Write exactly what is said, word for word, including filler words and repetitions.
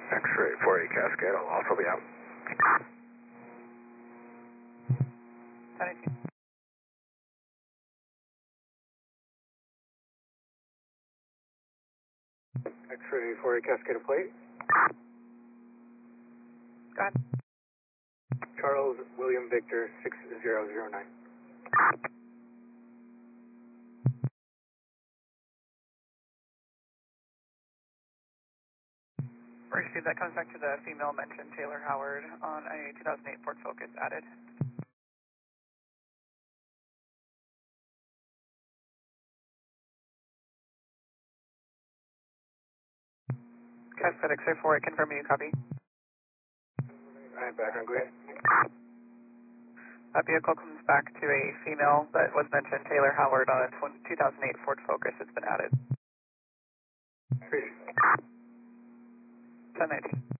X-ray four eight Cascade, I'll also be out. ten eighteen. X-ray four eight Cascade plate. Go ahead. Charles William Victor six zero zero nine. Received, that comes back to the female mentioned, Taylor Howard, on a two thousand eight Ford Focus added. Cascade X-ray four eight, confirming you copy. Alright, back on green. That vehicle comes back to a female that was mentioned, Taylor Howard, on a two thousand eight Ford Focus. It's been added. Appreciate it. ten nineteen.